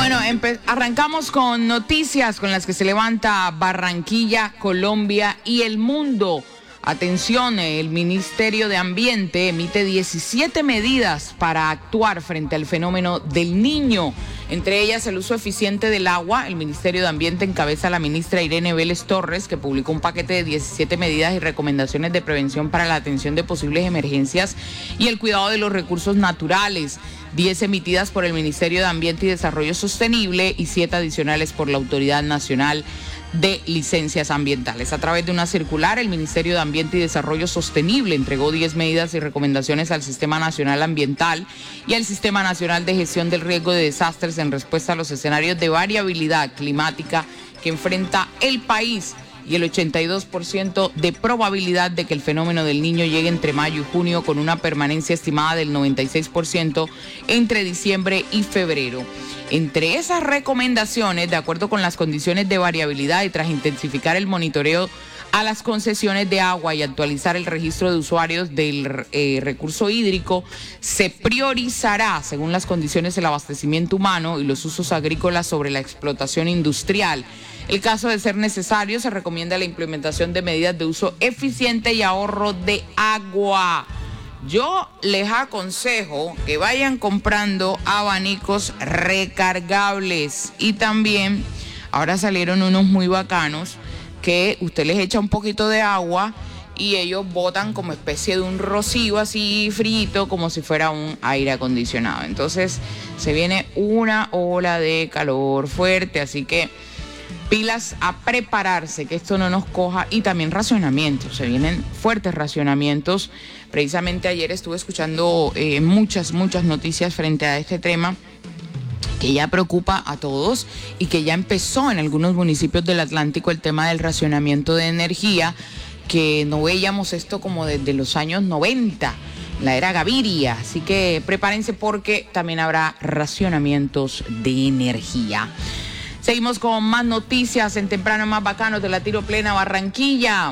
Bueno, arrancamos con noticias con las que se levanta Barranquilla, Colombia y el mundo. Atención, el Ministerio de Ambiente emite 17 medidas para actuar frente al fenómeno del Niño. Entre ellas, el uso eficiente del agua. El Ministerio de Ambiente encabeza a la ministra Irene Vélez Torres, que publicó un paquete de 17 medidas y recomendaciones de prevención para la atención de posibles emergencias y el cuidado de los recursos naturales. 10 emitidas por el Ministerio de Ambiente y Desarrollo Sostenible y 7 adicionales por la Autoridad Nacional de Licencias Ambientales. A través de una circular, el Ministerio de Ambiente y Desarrollo Sostenible entregó 10 medidas y recomendaciones al Sistema Nacional Ambiental y al Sistema Nacional de Gestión del Riesgo de Desastres en respuesta a los escenarios de variabilidad climática que enfrenta el país y el 82% de probabilidad de que el fenómeno del Niño llegue entre mayo y junio, con una permanencia estimada del 96% entre diciembre y febrero. Entre esas recomendaciones, de acuerdo con las condiciones de variabilidad y tras intensificar el monitoreo a las concesiones de agua y actualizar el registro de usuarios del recurso hídrico, se priorizará, según las condiciones, el abastecimiento humano y los usos agrícolas sobre la explotación industrial. En caso de ser necesario, se recomienda la implementación de medidas de uso eficiente y ahorro de agua. Yo les aconsejo que vayan comprando abanicos recargables y también ahora salieron unos muy bacanos que usted les echa un poquito de agua y ellos botan como especie de un rocío así frito, como si fuera un aire acondicionado. Entonces se viene una ola de calor fuerte, así que pilas a prepararse, que esto no nos coja, y también racionamientos, se vienen fuertes racionamientos. Precisamente ayer estuve escuchando muchas noticias frente a este tema que ya preocupa a todos y que ya empezó en algunos municipios del Atlántico el tema del racionamiento de energía, que no veíamos esto como desde los años 90, la era Gaviria, así que prepárense porque también habrá racionamientos de energía. Seguimos con más noticias en Temprano Más Bacanos de la Tiro Plena Barranquilla.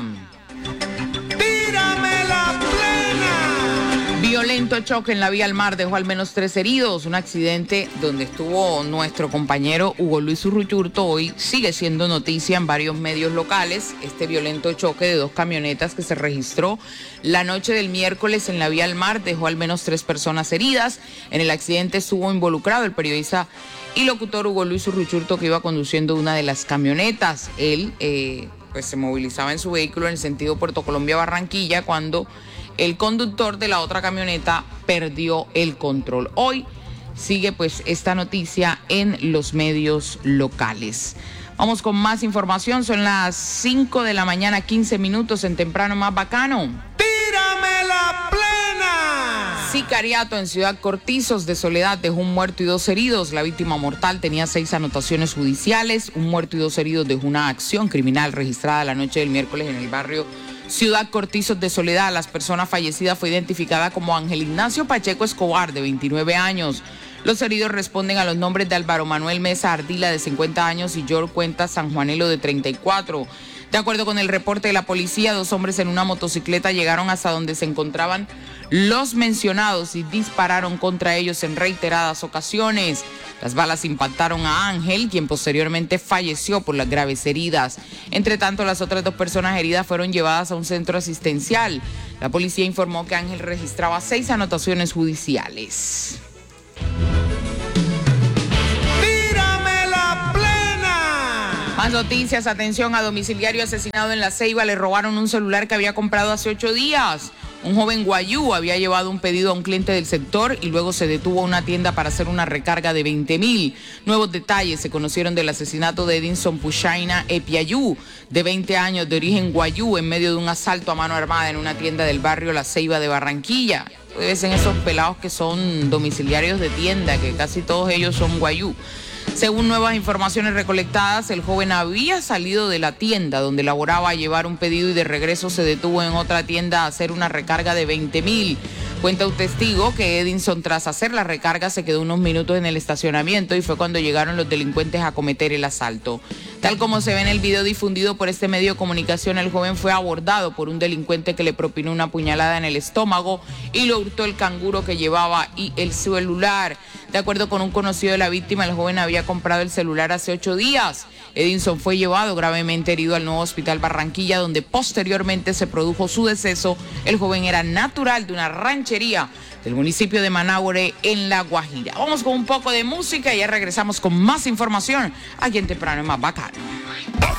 ¡Tírame la plena! Violento choque en la vía al mar dejó al menos 3 heridos. Un accidente donde estuvo nuestro compañero Hugo Luis Urruchurto hoy sigue siendo noticia en varios medios locales. Este violento choque de 2 camionetas que se registró la noche del miércoles en la vía al mar dejó al menos 3 personas heridas. En el accidente estuvo involucrado el periodista y locutor Hugo Luis Urruchurto, que iba conduciendo una de las camionetas. Él pues se movilizaba en su vehículo en el sentido Puerto Colombia-Barranquilla cuando el conductor de la otra camioneta perdió el control. Hoy sigue pues esta noticia en los medios locales. Vamos con más información, son las 5 de la mañana, 15 minutos en Temprano Más Bacano. ¡Tírame la plena! Sicariato en Ciudad Cortizos de Soledad dejó un muerto y 2 heridos. La víctima mortal tenía 6 anotaciones judiciales. Un muerto y 2 heridos dejó una acción criminal registrada la noche del miércoles en el barrio Ciudad Cortizos de Soledad. La persona fallecida fue identificada como Ángel Ignacio Pacheco Escobar, de 29 años. Los heridos responden a los nombres de Álvaro Manuel Mesa Ardila, de 50 años, y George Cuenta Sanjuanelo, de 34. De acuerdo con el reporte de la policía, 2 hombres en una motocicleta llegaron hasta donde se encontraban los mencionados y dispararon contra ellos en reiteradas ocasiones. Las balas impactaron a Ángel, quien posteriormente falleció por las graves heridas. Entre tanto, las otras 2 personas heridas fueron llevadas a un centro asistencial. La policía informó que Ángel registraba 6 anotaciones judiciales. Más noticias, atención, a domiciliario asesinado en La Ceiba le robaron un celular que había comprado hace 8 días. Un joven guayú había llevado un pedido a un cliente del sector y luego se detuvo a una tienda para hacer una recarga de 20,000. Nuevos detalles se conocieron del asesinato de Edinson Pushaina Epiayú, de 20 años, de origen guayú, en medio de un asalto a mano armada en una tienda del barrio La Ceiba de Barranquilla. Ustedes ven esos pelados que son domiciliarios de tienda, que casi todos ellos son guayú. Según nuevas informaciones recolectadas, el joven había salido de la tienda donde laboraba a llevar un pedido y de regreso se detuvo en otra tienda a hacer una recarga de 20,000. Cuenta un testigo que Edinson, tras hacer la recarga, se quedó unos minutos en el estacionamiento y fue cuando llegaron los delincuentes a cometer el asalto. Tal como se ve en el video difundido por este medio de comunicación, el joven fue abordado por un delincuente que le propinó una puñalada en el estómago y lo hurtó el canguro que llevaba y el celular. De acuerdo con un conocido de la víctima, el joven había comprado el celular hace 8 días. Edinson fue llevado gravemente herido al nuevo hospital Barranquilla, donde posteriormente se produjo su deceso. El joven era natural de una ranchería del municipio de Manaure, en La Guajira. Vamos con un poco de música y ya regresamos con más información aquí en Temprano es Más Bacano.